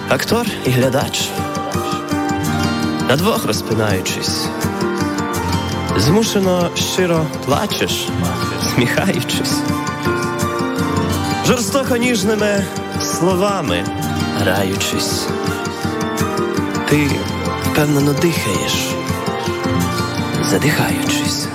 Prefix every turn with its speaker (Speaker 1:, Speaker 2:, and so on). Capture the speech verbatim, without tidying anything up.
Speaker 1: актор і глядач, на двох розпинаючись, змушено щиро плачеш, сміхаючись, жорстоко ніжними словами граючись. Ти, впевнено, дихаєш, задихаючись.